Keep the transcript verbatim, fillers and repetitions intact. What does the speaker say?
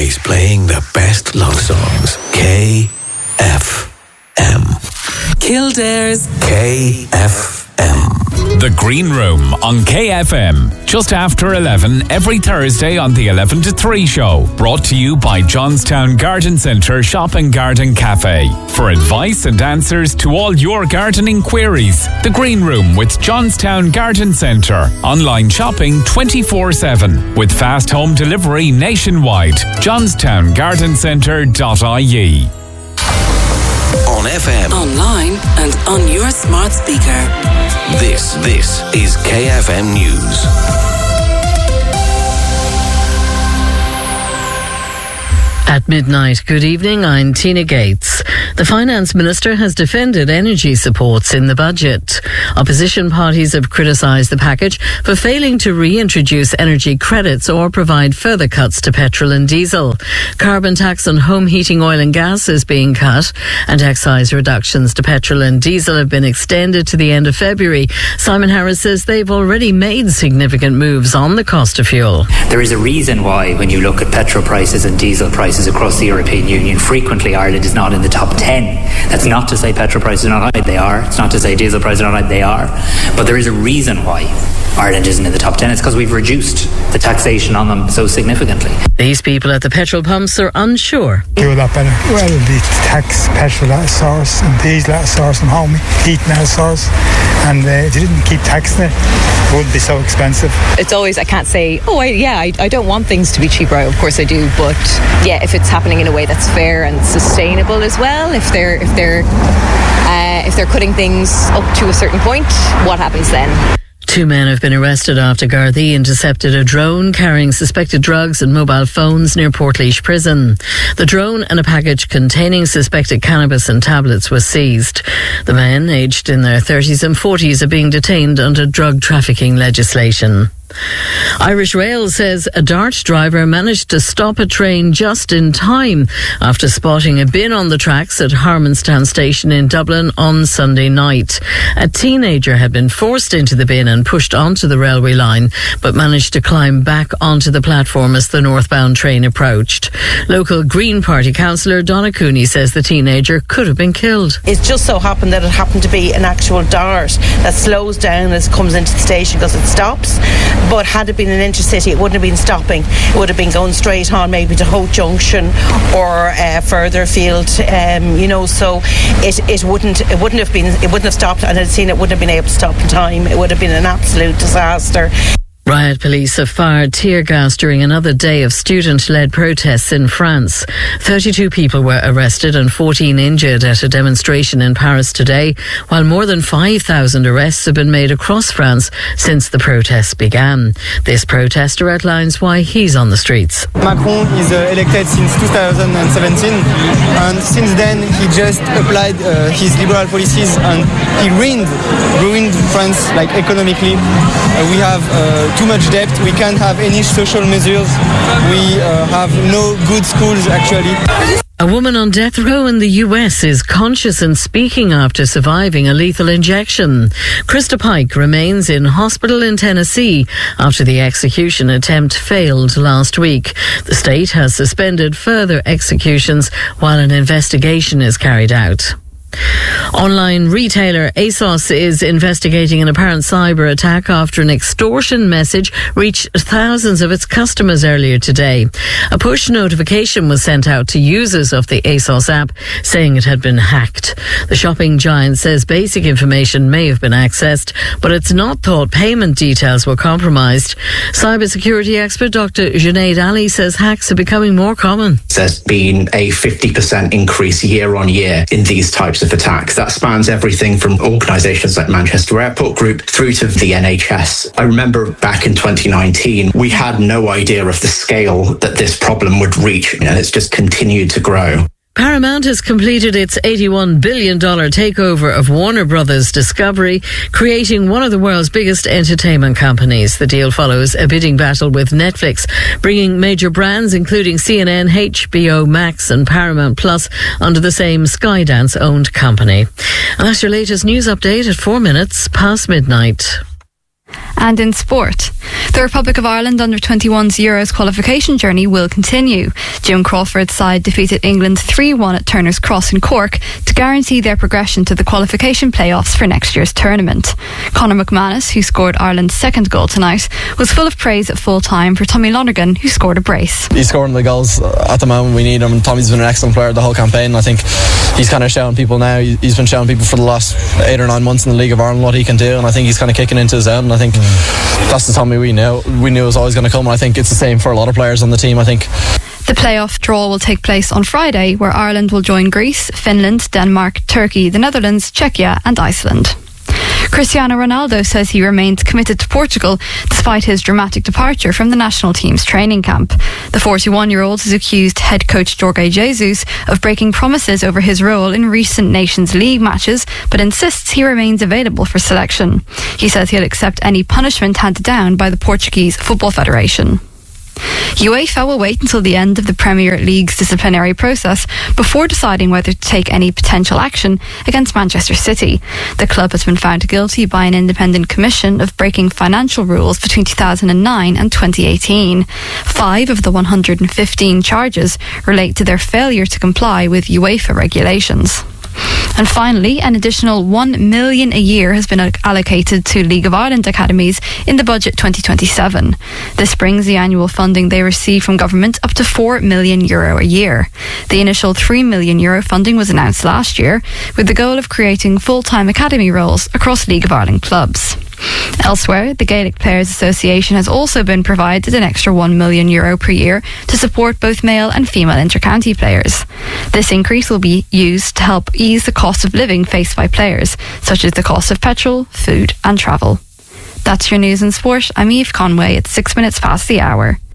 always playing the best love songs. K F M. Kildare's K F M. The Green Room on K F M, just after eleven every Thursday on the eleven to three show. Brought to you by Johnstown Garden Centre Shop and Garden Cafe. For advice and answers to all your gardening queries, The Green Room with Johnstown Garden Centre. Online shopping twenty-four seven with fast home delivery nationwide. johnstown garden centre dot I E. On F M. online and on your smart speaker. This, this is K F M News. At midnight, good evening, I'm Tina Gates. The Finance Minister has defended energy supports in the budget. Opposition parties have criticised the package for failing to reintroduce energy credits or provide further cuts to petrol and diesel. Carbon tax on home heating oil and gas is being cut, and excise reductions to petrol and diesel have been extended to the end of February. Simon Harris says they've already made significant moves on the cost of fuel. There is a reason why, when you look at petrol prices and diesel prices across the European Union, frequently Ireland is not in the top ten. That's not to say petrol prices are not high, they are. It's not to say diesel prices are not high, they are. But there is a reason why Ireland isn't in the top ten. It's because we've reduced the taxation on them so significantly. These people at the petrol pumps are unsure. Do a lot better. Well, the tax petrol at a source and diesel at a source and home heating at a source, and uh, if they didn't keep taxing it, it wouldn't be so expensive. It's always, I can't say, oh I, yeah, I, I don't want things to be cheaper. Of course I do, but yeah, if it's happening in a way that's fair and sustainable as well, if they're if they're uh, if they're cutting things up to a certain point, what happens then? Two men have been arrested after Gardaí intercepted a drone carrying suspected drugs and mobile phones near Portlaoise Prison. The drone and a package containing suspected cannabis and tablets was seized. The men, aged in their thirties and forties, are being detained under drug trafficking legislation. Irish Rail says a Dart driver managed to stop a train just in time after spotting a bin on the tracks at Harmonstown Station in Dublin on Sunday night. A teenager had been forced into the bin and pushed onto the railway line, but managed to climb back onto the platform as the northbound train approached. Local Green Party councillor Donna Cooney says the teenager could have been killed. It just so happened that it happened to be an actual Dart that slows down as it comes into the station because it stops. But had it been an intercity, it wouldn't have been stopping. It would have been going straight on, maybe to Hope Junction or uh, further afield. Um, you know, so it, it wouldn't it wouldn't have been it wouldn't have stopped, and I'd seen it wouldn't have been able to stop in time. It would have been an absolute disaster. Riot police have fired tear gas during another day of student-led protests in France. thirty-two people were arrested and fourteen injured at a demonstration in Paris today, while more than five thousand arrests have been made across France since the protests began. This protester outlines why he's on the streets. Macron is uh, elected since two thousand seventeen, and since then he just applied uh, his liberal policies and he ruined, ruined France, like economically. Uh, we have uh, too much debt, we can't have any social measures, we uh, have no good schools actually. A woman on death row in the U S is conscious and speaking after surviving a lethal injection. Krista Pike remains in hospital in Tennessee after the execution attempt failed last week. The state has suspended further executions while an investigation is carried out. Online retailer ASOS is investigating an apparent cyber attack after an extortion message reached thousands of its customers earlier today. A push notification was sent out to users of the ASOS app saying it had been hacked. The shopping giant says basic information may have been accessed, but it's not thought payment details were compromised. Cybersecurity expert Doctor Junaid Ali says hacks are becoming more common. There's been a fifty percent increase year on year in these types of attacks. That spans everything from organisations like Manchester Airport Group through to the N H S. I remember back in twenty nineteen, we had no idea of the scale that this problem would reach, and it's just continued to grow. Paramount has completed its eighty-one billion dollars takeover of Warner Brothers Discovery, creating one of the world's biggest entertainment companies. The deal follows a bidding battle with Netflix, bringing major brands including C N N, H B O Max and Paramount Plus under the same Skydance-owned company. And that's your latest news update at four minutes past midnight. And in sport, the Republic of Ireland under twenty-one's Euros qualification journey will continue. Jim Crawford's side defeated England three one at Turner's Cross in Cork to guarantee their progression to the qualification playoffs for next year's tournament. Conor McManus, who scored Ireland's second goal tonight, was full of praise at full time for Tommy Lonergan, who scored a brace. He's scoring the goals at the moment we need him. Tommy's been an excellent player the whole campaign. I think he's kind of showing people now, he's been showing people for the last eight or nine months in the League of Ireland what he can do, and I think he's kind of kicking into his own, and I think mm. that's the Tommy we knew we knew was always going to come, and I think it's the same for a lot of players on the team. I think the playoff draw will take place on Friday, where Ireland will join Greece, Finland, Denmark, Turkey, the Netherlands, Czechia and Iceland. Cristiano Ronaldo says he remains committed to Portugal despite his dramatic departure from the national team's training camp. The forty-one-year-old has accused head coach Jorge Jesus of breaking promises over his role in recent Nations League matches, but insists he remains available for selection. He says he'll accept any punishment handed down by the Portuguese Football Federation. UEFA will wait until the end of the Premier League's disciplinary process before deciding whether to take any potential action against Manchester City. The club has been found guilty by an independent commission of breaking financial rules between two thousand nine and twenty eighteen. Five of the one hundred fifteen charges relate to their failure to comply with UEFA regulations. And finally, an additional one million a year has been allocated to League of Ireland academies in the budget twenty twenty-seven. This brings the annual funding they receive from government up to four million euro a year. The initial three million euro funding was announced last year, with the goal of creating full-time academy roles across League of Ireland clubs. Elsewhere, the Gaelic Players Association has also been provided an extra one million euro per year to support both male and female inter-county players. This increase will be used to help ease the cost of living faced by players, such as the cost of petrol, food and travel. That's your news and sport. I'm Eve Conway. It's six minutes past the hour.